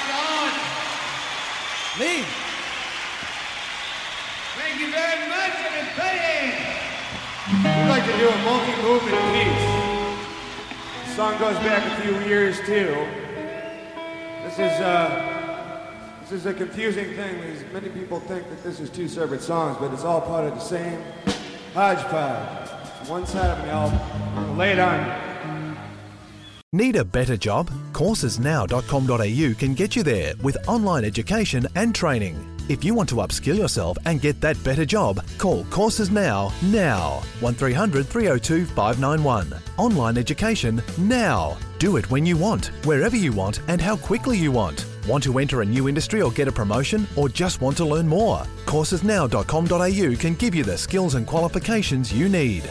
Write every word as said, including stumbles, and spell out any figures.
on. Lee. Thank you very much, and it's paying. We'd like to do a multi-movement piece. The song goes back a few years too. This is uh, this is a confusing thing because many people think that this is two separate songs, but it's all part of the same hodgepodge. It's one side of an album. I'll lay it on you. Need a better job? courses now dot com dot a u can get you there with online education and training. If you want to upskill yourself and get that better job, call Courses Now, now. one three hundred, three oh two, five nine one. Online education now. Do it when you want, wherever you want and how quickly you want. Want to enter a new industry or get a promotion, or just want to learn more? courses now dot com dot a u can give you the skills and qualifications you need.